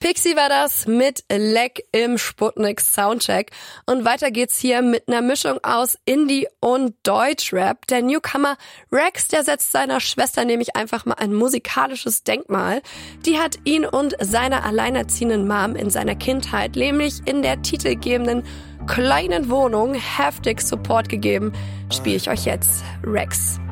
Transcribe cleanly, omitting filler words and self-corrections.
Pixie war das mit Leck im Sputnik Soundcheck. Und weiter geht's hier mit einer Mischung aus Indie und Deutschrap. Der Newcomer Rex, der setzt seiner Schwester nämlich einfach mal ein musikalisches Denkmal. Die hat ihn und seine alleinerziehenden Mom in seiner Kindheit, nämlich in der titelgebenden kleinen Wohnung, heftig Support gegeben. Spiele ich euch jetzt Rex.